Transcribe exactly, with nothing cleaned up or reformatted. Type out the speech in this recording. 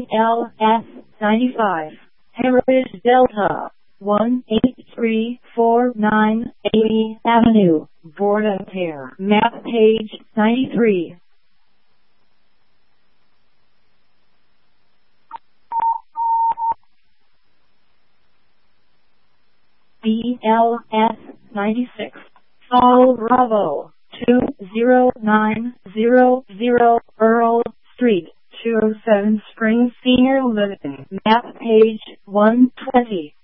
B L S ninety-five, Heritage Delta, one eight three four nine eighty Avenue, Board-Ampere, map page ninety-three. B L S ninety-six, Fall Bravo, two zero nine zero zero Earl Street, two oh seven Spring Senior Living, map page one twenty.